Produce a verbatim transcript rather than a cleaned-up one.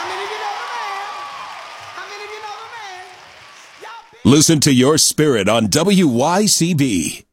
many of you know the man? How many of you know the man? Y'all big- Listen to your spirit on W Y C B.